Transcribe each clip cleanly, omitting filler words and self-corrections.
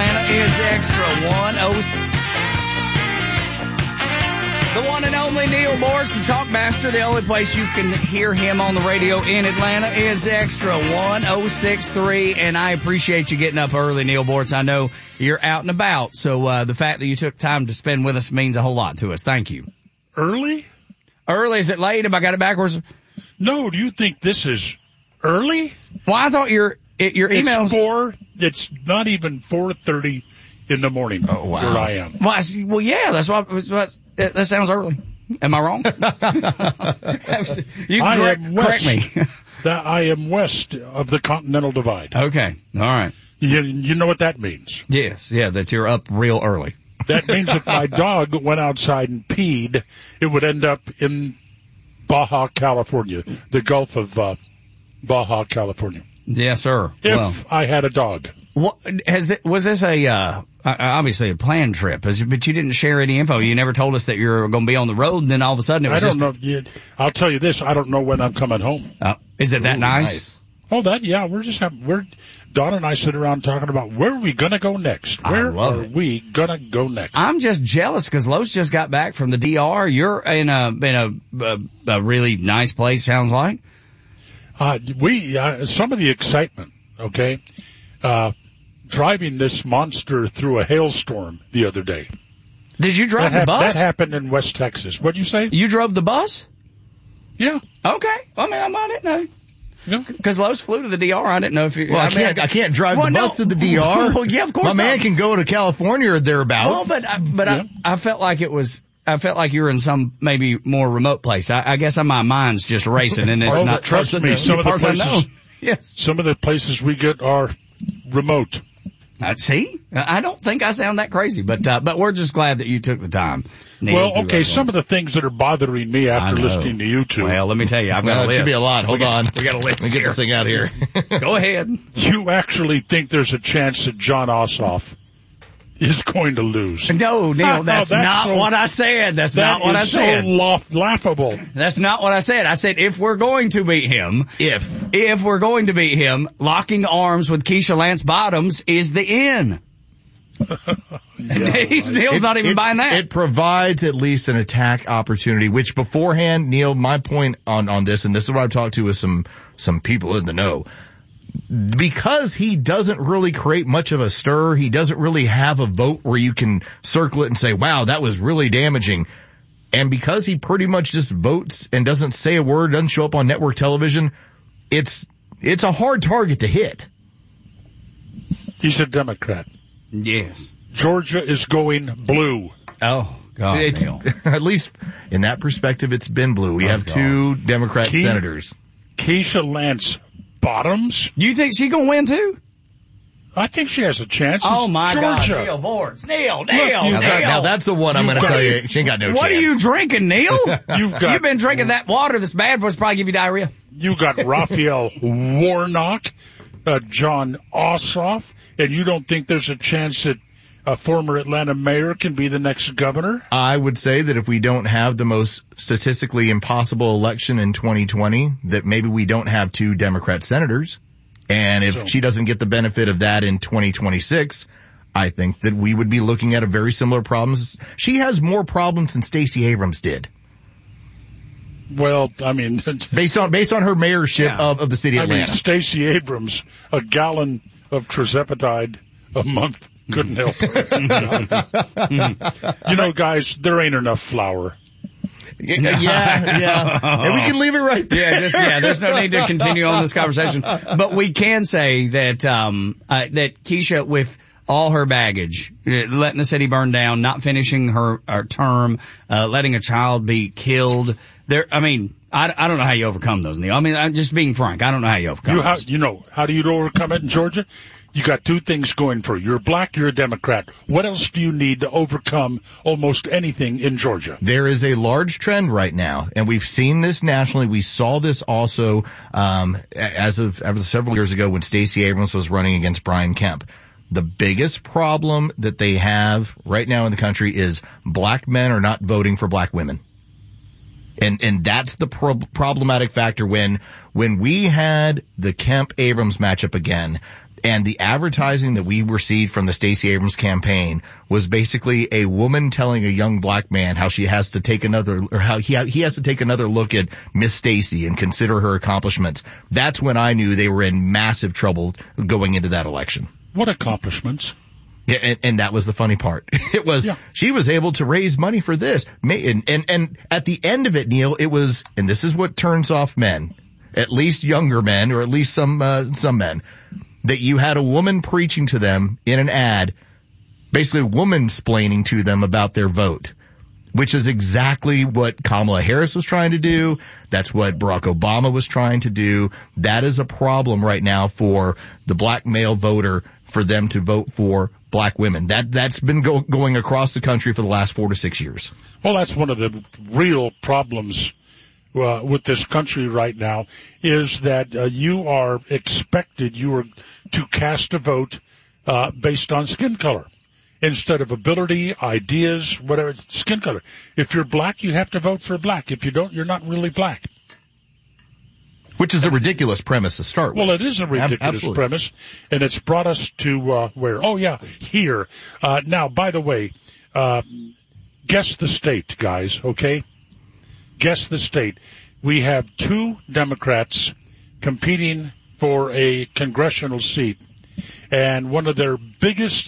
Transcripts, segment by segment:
Atlanta is Extra 106. The one and only Neil Morris, the Talkmaster. The only place you can hear him on the radio in Atlanta is Extra 106.3. And I appreciate you getting up early, Neil Morris. I know you're out and about, so the fact that you took time to spend with us means a whole lot to us. Thank you. Early? Early? Is it late? Have I got it backwards? No, do you think this is early? Well, I thought your emails. It's not even 4:30 in the morning. Oh, wow. Where I am. Well, yeah, that's what that sounds early. Am I wrong? You correct me. I am west of the Continental Divide. Okay. All right. You know what that means? Yes. Yeah, that you're up real early. That means if my dog went outside and peed, it would end up in Baja, California, the Gulf of Baja, California. Yes, sir. If I had a dog. What, was this obviously a planned trip, but you didn't share any info. You never told us that you were going to be on the road, and then all of a sudden it was I don't know. I'll tell you this. I don't know when I'm coming home. Is it that nice? Oh, we're Don and I sit around talking about where are we going to go next? Where are we going to go next? I'm just jealous because Los just got back from the DR. You're in a really nice place, sounds like. Some of the excitement, okay, driving this monster through a hailstorm the other day. Did you drive the bus? That happened in West Texas. What'd you say? You drove the bus? Yeah. Okay. I mean, I didn't know. Because Los flew to the DR. I didn't know if you... Well, I can't drive the bus to the DR. Well, yeah, of course My man can go to California or thereabouts. Well, but I felt like it was... I felt like you were in some maybe more remote place. I guess my mind's just racing, and it's not. Trust me, some of the places. Yes. Some of the places we get are remote. See, I don't think I sound that crazy, but we're just glad that you took the time. Well, okay, some of the things that are bothering me after listening to you two. Well, let me tell you, I've got a list. It should be a lot. Hold on. We got a list. Let me get this thing out here. Go ahead. You actually think there's a chance that Jon Ossoff is going to lose? No, Neil, that's not what I said. That's not what I said. So laughable. That's not what I said. I said if we're going to beat him, if we're going to beat him, locking arms with Keisha Lance Bottoms is the in. Neil's not even buying that. It provides at least an attack opportunity, which beforehand, Neil, my point on this, and this is what I've talked to with some people in the know. Because he doesn't really create much of a stir, he doesn't really have a vote where you can circle it and say, wow, that was really damaging. And because he pretty much just votes and doesn't say a word, doesn't show up on network television, it's a hard target to hit. He's a Democrat. Yes. Georgia is going blue. Oh, God. At least in that perspective, it's been blue. We have two Democrat senators. Keisha Lance Bottoms. You think she gonna win too? I think she has a chance. Oh my Georgia. God, Neil Boards. Neil. Now that's the one I'm gonna tell you. She ain't got no chance. What are you drinking, Neil? You've been drinking that water that's bad for us, probably give you diarrhea. You got Raphael Warnock, Jon Ossoff, and you don't think there's a chance that a former Atlanta mayor can be the next governor? I would say that if we don't have the most statistically impossible election in 2020, that maybe we don't have two Democrat senators. And if she doesn't get the benefit of that in 2026, I think that we would be looking at a very similar problems. She has more problems than Stacey Abrams did. Well, I mean, based on her mayorship of the city of Atlanta. I mean, Stacey Abrams, a gallon of trizepatide a month couldn't help her. You know, guys, there ain't enough flour. Yeah. And we can leave it right there. There's no need to continue on this conversation. But we can say that, that Keisha, with all her baggage, letting the city burn down, not finishing her term, letting a child be killed. I don't know how you overcome those, Neil. I mean, I'm just being frank. I don't know how you overcome those. How do you overcome it in Georgia? You got two things going for you. You're black, you're a Democrat. What else do you need to overcome almost anything in Georgia? There is a large trend right now, and we've seen this nationally. We saw this also as of several years ago when Stacey Abrams was running against Brian Kemp. The biggest problem that they have right now in the country is black men are not voting for black women. And that's the problematic factor when we had the Kemp-Abrams matchup again. And the advertising that we received from the Stacey Abrams campaign was basically a woman telling a young black man how she has to take another, or how he has to take another look at Miss Stacey and consider her accomplishments. That's when I knew they were in massive trouble going into that election. What accomplishments? Yeah, and that was the funny part. It was, she was able to raise money for this. And at the end of it, Neil, it was, and this is what turns off men, at least younger men, or at least some men, that you had a woman preaching to them in an ad, basically woman-splaining to them about their vote, which is exactly what Kamala Harris was trying to do. That's what Barack Obama was trying to do. That is a problem right now for the black male voter, for them to vote for black women. That's been going across the country for the last 4 to 6 years. Well, that's one of the real problems with this country right now, is that you are expected, you are to cast a vote based on skin color instead of ability, ideas, whatever. Skin color. If you're black, you have to vote for black. If you don't, you're not really black. Which is a ridiculous premise to start with. Well, it is a ridiculous premise, and it's brought us to where? Oh, yeah, here. Now, by the way, guess the state, guys, okay? Guess the state. We have 2 Democrats competing for a congressional seat, and one of their biggest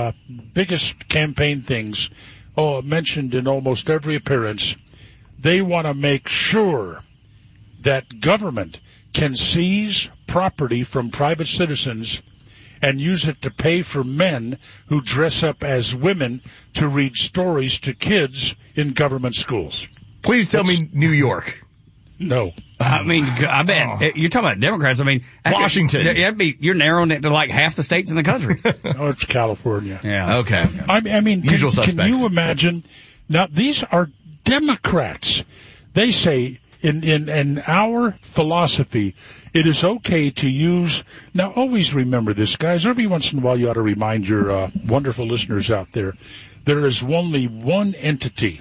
campaign things, mentioned in almost every appearance, they want to make sure that government can seize property from private citizens and use it to pay for men who dress up as women to read stories to kids in government schools. Please tell me New York. No. I mean, I bet you're talking about Democrats. I mean, Washington. You're narrowing it to like half the states in the country. Oh, it's California. Yeah. Okay. I mean, usual suspects. Can you imagine? Now, these are Democrats. They say in our philosophy, it is okay to use. Now, always remember this, guys. Every once in a while, you ought to remind your wonderful listeners out there, there is only one entity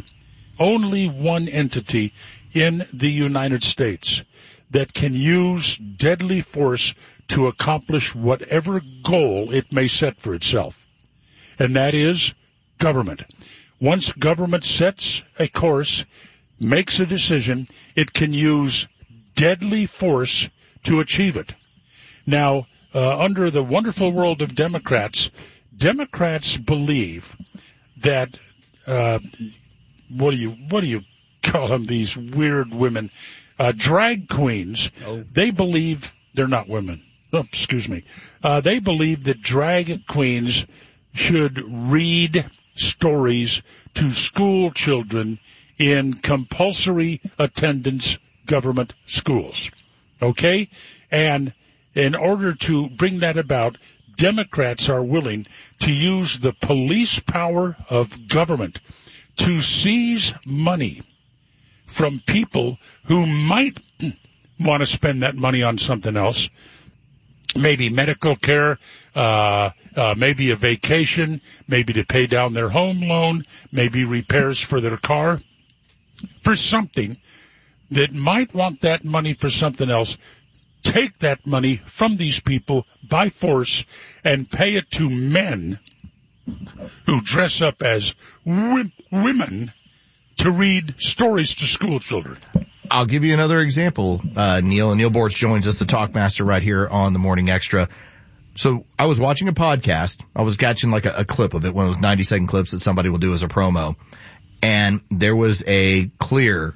in the United States that can use deadly force to accomplish whatever goal it may set for itself. And that is government. Once government sets a course, makes a decision, it can use deadly force to achieve it. Now, under the wonderful world of Democrats believe that, what do you call them, these weird women, drag queens. They believe they're not women. Oh, excuse me. They believe that drag queens should read stories to school children in compulsory attendance government schools. Okay? And in order to bring that about, Democrats are willing to use the police power of government to seize money from people who might want to spend that money on something else, maybe medical care, maybe a vacation, maybe to pay down their home loan, maybe repairs for their car, for something that might want that money for something else. Take that money from these people by force and pay it to men who dress up as women to read stories to school children. I'll give you another example, Neil. And Neil Bortz joins us, the Talkmaster, right here on the Morning Extra. So I was watching a podcast. I was catching like a clip of it, one of those 90-second clips that somebody will do as a promo. And there was a clear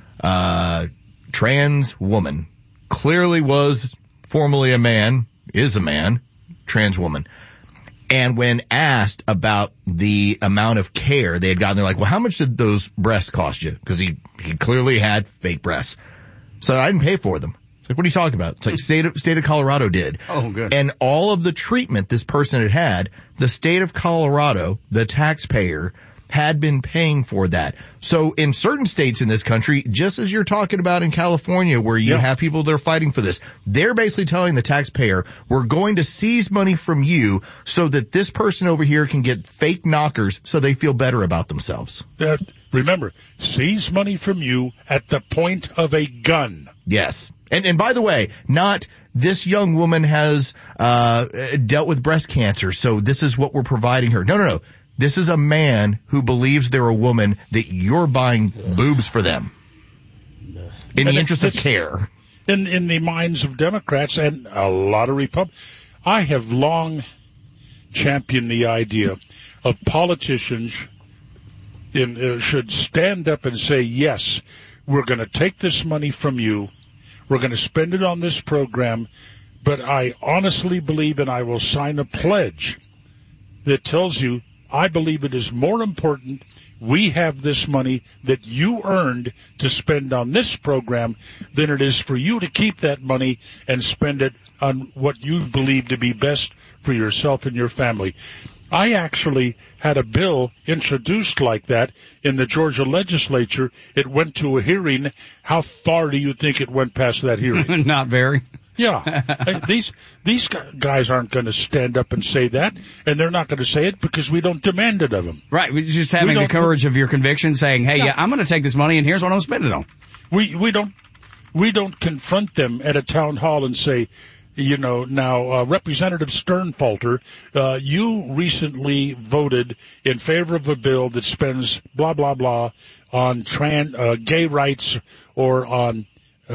trans woman, clearly was formerly a man, is a man, trans woman. And when asked about the amount of care they had gotten, they're like, well, how much did those breasts cost you? Because he clearly had fake breasts. So I didn't pay for them. It's like, what are you talking about? It's like state of Colorado did. Oh, good. And all of the treatment this person had, the state of Colorado, the taxpayer, had been paying for that. So in certain states in this country, just as you're talking about in California, where you have people that are fighting for this, they're basically telling the taxpayer, we're going to seize money from you so that this person over here can get fake knockers so they feel better about themselves. Remember, seize money from you at the point of a gun. Yes. And by the way, not this young woman has dealt with breast cancer, so this is what we're providing her. No. This is a man who believes they're a woman that you're buying boobs for them in the interest of care. In the minds of Democrats and a lot of Republicans, I have long championed the idea of politicians should stand up and say, yes, we're going to take this money from you. We're going to spend it on this program. But I honestly believe, and I will sign a pledge that tells you, I believe it is more important we have this money that you earned to spend on this program than it is for you to keep that money and spend it on what you believe to be best for yourself and your family. I actually had a bill introduced like that in the Georgia legislature. It went to a hearing. How far do you think it went past that hearing? Not very. Yeah. These guys aren't going to stand up and say that, and they're not going to say it because we don't demand it of them. Right. We're just having the courage of your conviction, saying, hey, I'm going to take this money, and here's what I'm spending it on. We don't confront them at a town hall and say, Representative Sternfalter, you recently voted in favor of a bill that spends blah, blah, blah on gay rights or on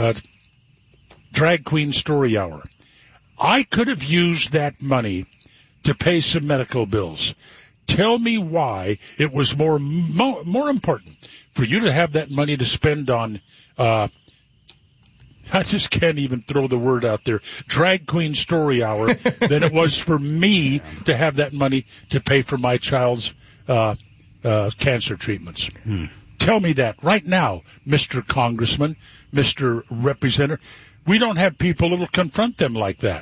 Drag Queen Story Hour. I could have used that money to pay some medical bills. Tell me why it was more important for you to have that money to spend on I just can't even throw the word out there, Drag Queen Story Hour, than it was for me to have that money to pay for my child's cancer treatments. Tell me that right now, Mr. Congressman, Mr. Representative. We don't have people that will confront them like that.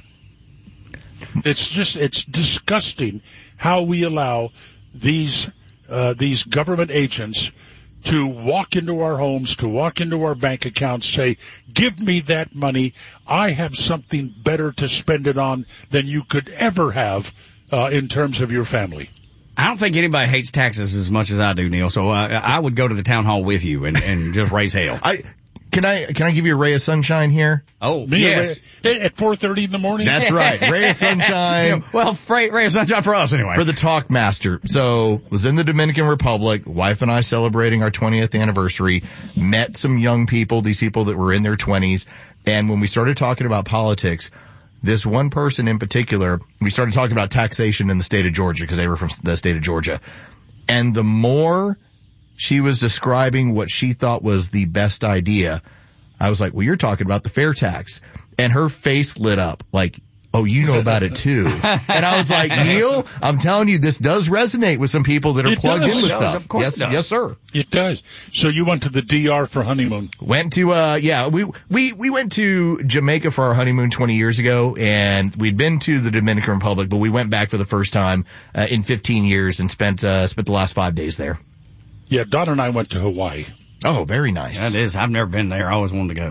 It's disgusting how we allow these government agents to walk into our homes, to walk into our bank accounts, say, give me that money. I have something better to spend it on than you could ever have in terms of your family. I don't think anybody hates taxes as much as I do, Neil, so I would go to the town hall with you and just raise hell. Can I give you a ray of sunshine here? Oh, yes. At 4:30 in the morning? That's right. Ray of sunshine. Ray of sunshine for us anyway. For the Talkmaster. So, was in the Dominican Republic, wife and I celebrating our 20th anniversary, met some young people, these people that were in their 20s, and when we started talking about politics, this one person in particular, we started talking about taxation in the state of Georgia, because they were from the state of Georgia. And the more she was describing what she thought was the best idea, I was like, well, you're talking about the fair tax. And her face lit up like, oh, you know about it too. And I was like, Neil, I'm telling you, this does resonate with some people that are plugged in with stuff. Of course it does. Yes, sir. It does. So you went to the DR for honeymoon? Went to, we went to Jamaica for our honeymoon 20 years ago, and we'd been to the Dominican Republic, but we went back for the first time, in 15 years and spent the last 5 days there. Yeah, Don and I went to Hawaii. Oh, very nice. That is. I've never been there. I always wanted to go.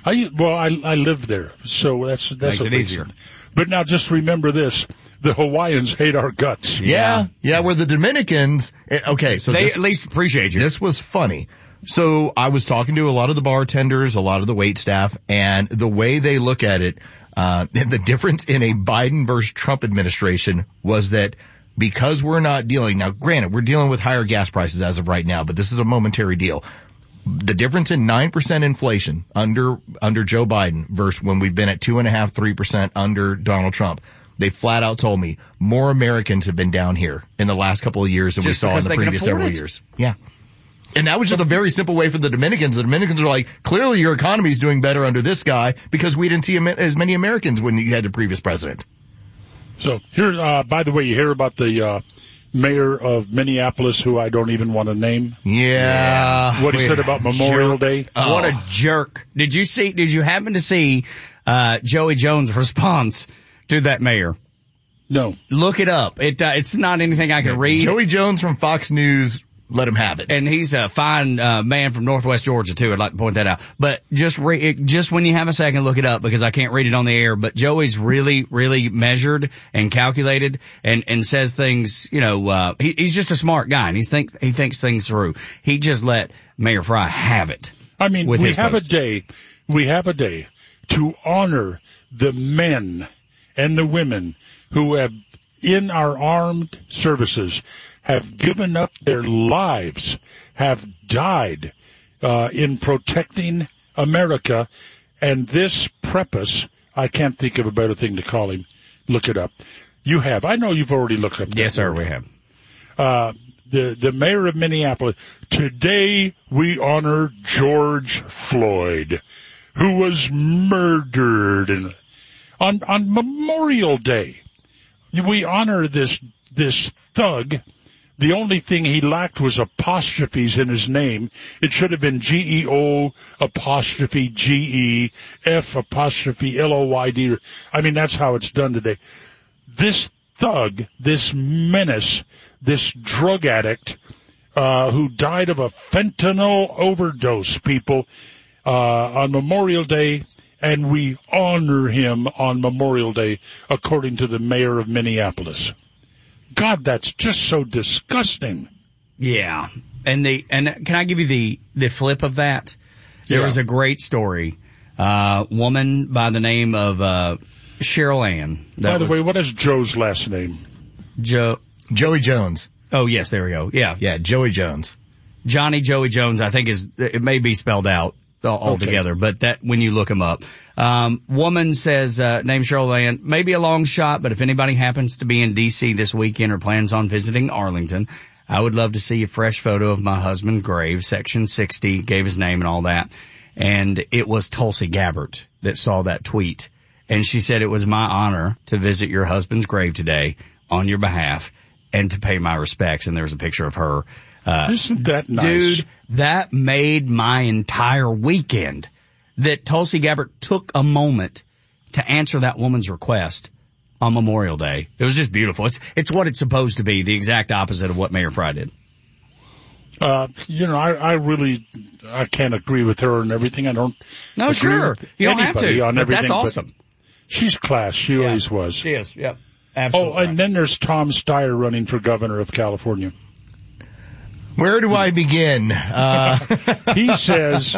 I lived there, so that's makes it easier. But now just remember this. The Hawaiians hate our guts. Yeah, where the Dominicans, okay, so they at least appreciate you. This was funny. So I was talking to a lot of the bartenders, a lot of the wait staff, and the way they look at it, the difference in a Biden versus Trump administration was that because we're not dealing, now granted, we're dealing with higher gas prices as of right now, but this is a momentary deal. The difference in 9% inflation under Joe Biden versus when we've been at 2.5%, 3% under Donald Trump. They flat out told me more Americans have been down here in the last couple of years than we saw in the previous several years. Yeah. And that was just a very simple way for the Dominicans. The Dominicans are like, clearly your economy is doing better under this guy because we didn't see as many Americans when you had the previous president. So here, by the way, you hear about the mayor of Minneapolis, who I don't even want to name. Yeah. What he said about Memorial Day. Oh. What a jerk. Did you happen to see, Joey Jones' response to that mayor? No. Look it up. It's not anything I can read. Joey Jones from Fox News, let him have it. And he's a fine, man from Northwest Georgia too. I'd like to point that out. But just when you have a second, look it up because I can't read it on the air. But Joey's really, really measured and calculated and says things, he's just a smart guy and he thinks things through. He just let Mayor Fry have it. I mean, we have a day to honor the men and the women who have, in our armed services, have given up their lives, have died in protecting America. And this preface, I can't think of a better thing to call him. Look it up. You have. I know you've already looked up that. Yes, sir, word. we have. The mayor of Minneapolis. Today we honor George Floyd, who was murdered. And on Memorial Day, we honor this thug. The only thing he lacked was apostrophes in his name. It should have been GEO apostrophe GEF apostrophe LOYD. I mean, that's how it's done today. This thug, this menace, this drug addict, who died of a fentanyl overdose, people, on Memorial Day, and we honor him on Memorial Day, according to the mayor of Minneapolis. God, that's just so disgusting. Yeah. And can I give you the flip of that? There was a great story. Woman by the name of Cheryl Ann. By the way, what is Joe's last name? Joey Jones. Oh, yes, there we go. Yeah. Yeah, Joey Jones. Johnny Joey Jones, I think it may be spelled out altogether, but that, when you look him up. Woman says, named Cheryl Ann, maybe a long shot, but if anybody happens to be in D.C. this weekend or plans on visiting Arlington, I would love to see a fresh photo of my husband grave, section 60, gave his name and all that. And it was Tulsi Gabbard that saw that tweet. And she said, it was my honor to visit your husband's grave today on your behalf and to pay my respects. And there was a picture of her. Isn't that nice? Dude, that made my entire weekend that Tulsi Gabbard took a moment to answer that woman's request on Memorial Day. It was just beautiful. It's what it's supposed to be, the exact opposite of what Mayor Fry did. I can't agree with her and everything. I don't. No, sure. You don't have to. On but that's awesome. She's class. She always was. She is. Yep. Absolutely. Oh, and then there's Tom Steyer running for governor of California. Where do I begin? He says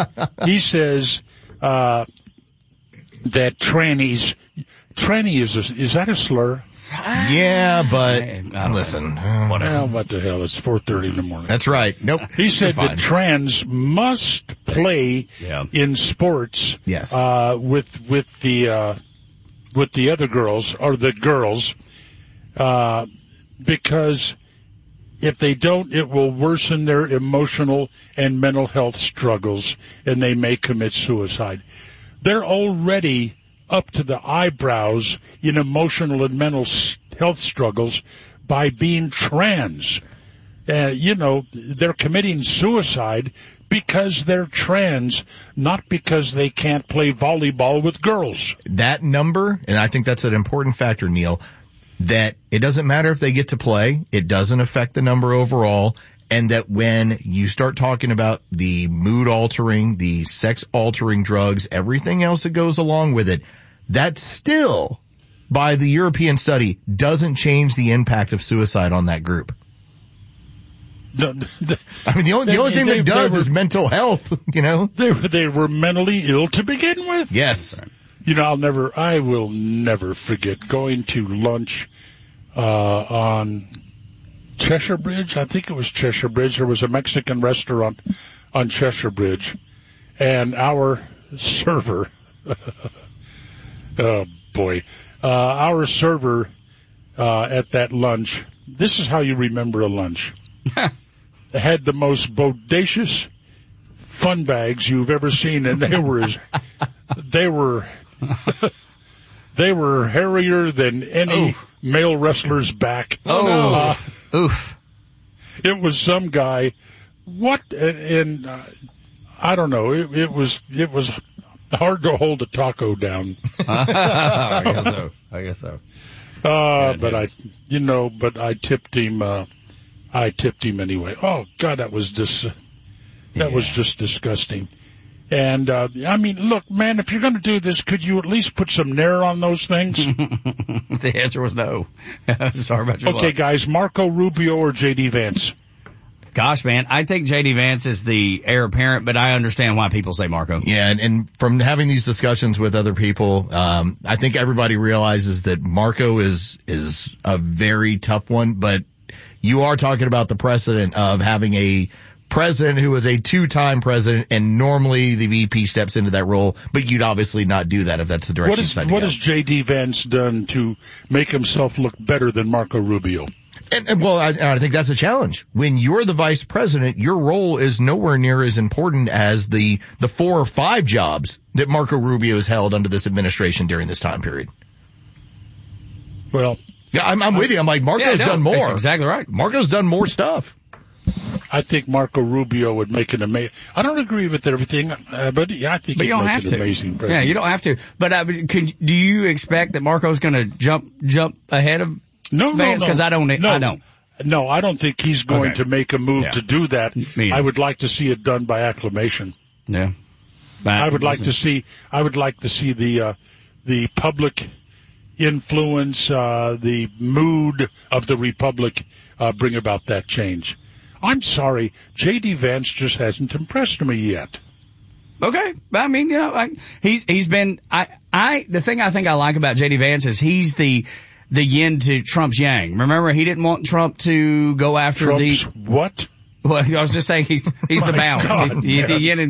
that tranny is that a slur? Yeah, but listen, whatever. Well, what the hell? It's 4:30 in the morning. That's right. Nope. He said that trans must play in sports. Yes. With the other girls or the girls, because if they don't, it will worsen their emotional and mental health struggles, and they may commit suicide. They're already up to the eyebrows in emotional and mental health struggles by being trans. They're committing suicide because they're trans, not because they can't play volleyball with girls. That number, and I think that's an important factor, Neil, that it doesn't matter if they get to play, it doesn't affect the number overall, and that when you start talking about the mood altering, the sex altering drugs, everything else that goes along with it, that still, by the European study, doesn't change the impact of suicide on that group. I mean, the only thing that does is mental health, They were mentally ill to begin with. Yes. I will never forget going to lunch on Cheshire Bridge. I think it was Cheshire Bridge. There was a Mexican restaurant on Cheshire Bridge, and our server, oh boy, our server at that lunch. This is how you remember a lunch. Had the most bodacious fun bags you've ever seen, and they were hairier than any male wrestler's back. Oof. It was some guy. What? And I don't know. It was hard to hold a taco down. I guess so. But I tipped him. I tipped him anyway. Oh God, that was just disgusting. And look, man, if you're going to do this, could you at least put some nair on those things? The answer was no. Sorry about your luck. Guys, Marco Rubio or J.D. Vance? Gosh, man, I think J.D. Vance is the heir apparent, but I understand why people say Marco. Yeah, and from having these discussions with other people, I think everybody realizes that Marco is a very tough one, but you are talking about the precedent of having a president who is a two-time president, and normally the VP steps into that role, but you'd obviously not do that if that's the direction. What has J.D. Vance done to make himself look better than Marco Rubio? And I think that's a challenge. When you're the vice president, your role is nowhere near as important as the 4 or 5 jobs that Marco Rubio has held under this administration during this time period. Well, yeah, I'm with you. I'm like, Marco's done more. That's exactly right. Marco's done more stuff. I think Marco Rubio would make an amazing. I don't agree with everything, but yeah, I think he'd make an amazing president. Yeah, you don't have to. But do you expect that Marco's going to jump ahead of Vance? Because I don't. No, I don't think he's going to make a move to do that. I would like to see it done by acclamation. Yeah, I would like to see the public influence, the mood of the republic bring about that change. I'm sorry, J.D. Vance just hasn't impressed me yet. Okay. I mean, he's been, the thing I think I like about J.D. Vance is he's the yin to Trump's yang. Remember, he didn't want Trump to go after Trump's what? Well, I was just saying he's the balance. He's the yin and